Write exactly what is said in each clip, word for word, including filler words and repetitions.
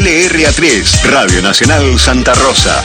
L R A tres, Radio Nacional Santa Rosa.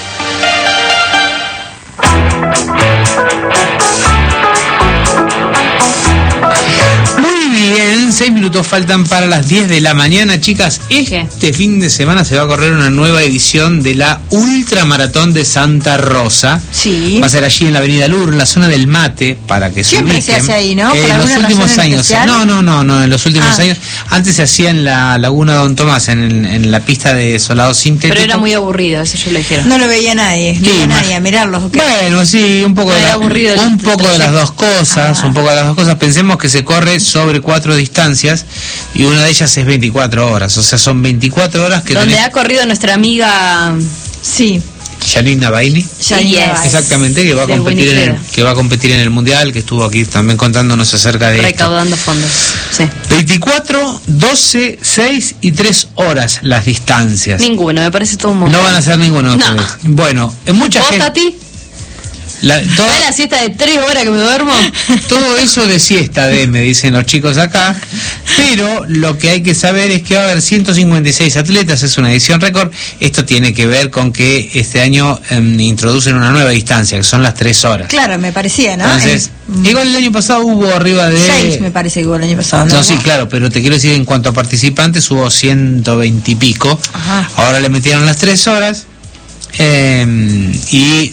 Bien, seis minutos faltan para las diez de la mañana, chicas. Este ¿Qué? fin de semana se va a correr una nueva edición de la Ultramaratón de Santa Rosa. Sí. Va a ser allí en la Avenida Lur, en la zona del Mate, para que se Siempre se hace ahí, ¿no? En los últimos años. Especial? No, no, no, no, en los últimos ah. años. Antes se hacía en la Laguna Don Tomás, en, en la pista de solado sintético. Pero era muy aburrido, eso yo lo dijeron. No lo veía nadie, no sí, veía nadie a mirarlos. ¿Okay? Bueno, sí, un poco, de, la, aburrido un poco de las dos cosas, ah. un poco de las dos cosas. Pensemos que se corre sobre cuatro distancias y una de ellas es veinticuatro horas, o sea, son veinticuatro horas que donde tenés... ha corrido nuestra amiga, sí, Janina Bailey, Janina yes. exactamente, que va a competir en el, que va a competir en el mundial, que estuvo aquí también contándonos acerca de recaudando esto. fondos. Sí. veinticuatro, doce, seis y tres horas las distancias. Ninguno, me parece todo un montón. No van a ser ninguno. No. Bueno, en mucha ¿Vos, gente. Tati? La, toda, ¿Fue la siesta de tres horas que me duermo? todo eso de siesta de, me dicen los chicos acá, pero lo que hay que saber es que va a haber ciento cincuenta y seis atletas, es una edición récord. Esto tiene que ver con que este año eh, introducen una nueva distancia, que son las tres horas. Claro, me parecía, ¿no? Entonces, eh, igual el año pasado hubo arriba de... seis me parece que hubo el año pasado. No, no sí, claro, pero te quiero decir, en cuanto a participantes hubo ciento veinte y pico. Ajá. Ahora le metieron las tres horas eh, y...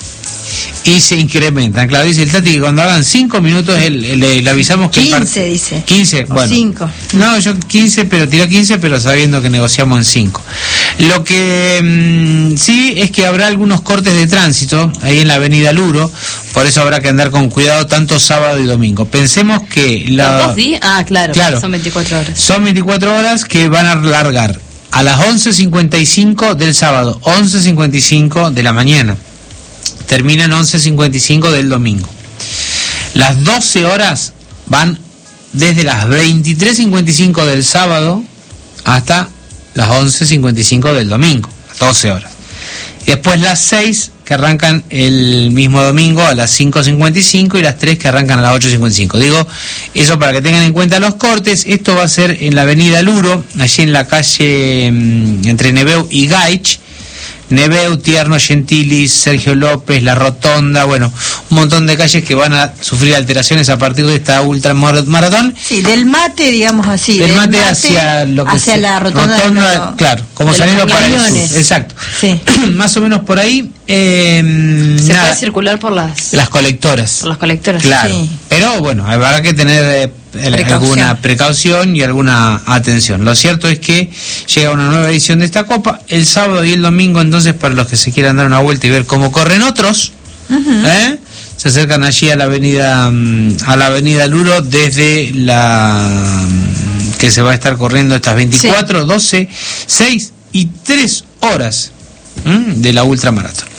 y se incrementan. Claro, dice el Tati que cuando hagan cinco minutos él, le, le avisamos que... quince dice. quince, o bueno. cinco. No, yo quince, pero tiró quince, pero sabiendo que negociamos en cinco. Lo que mmm, sí es que habrá algunos cortes de tránsito ahí en la Avenida Luro, por eso habrá que andar con cuidado tanto sábado y domingo. Pensemos que... la ¿Los dos días? Ah, claro, claro, son veinticuatro horas. Son veinticuatro horas que van a largar a las once cincuenta y cinco del sábado, once cincuenta y cinco de la mañana. Terminan once cincuenta y cinco del domingo. Las doce horas van desde las veintitrés cincuenta y cinco del sábado hasta las once cincuenta y cinco del domingo, doce horas. Y después las seis que arrancan el mismo domingo a las cinco cincuenta y cinco y las tres que arrancan a las ocho cincuenta y cinco. Digo, eso para que tengan en cuenta los cortes. Esto va a ser en la Avenida Luro, allí en la calle mmm, entre Neveu y Gaich. Neveu, Tierno, Gentilis, Sergio López, La Rotonda, bueno, un montón de calles que van a sufrir alteraciones a partir de esta ultramaratón. Sí, del Mate, digamos así. Del, del mate, mate hacia lo que hacia se, la Rotonda. rotonda no, claro, como saliendo para el sur. Exacto. Sí. Más o menos por ahí. Eh, Se nada, puede circular por las... las colectoras. Por las colectoras. Claro. Sí. Pero bueno, habrá que tener... Eh, Precaución. alguna precaución y alguna atención. Lo cierto es que llega una nueva edición de esta Copa el sábado y el domingo, entonces para los que se quieran dar una vuelta y ver cómo corren otros, uh-huh. ¿eh? se acercan allí a la avenida a la avenida Luro desde la que se va a estar corriendo estas veinticuatro, sí. doce, seis y tres horas ¿eh? de la ultramaratón.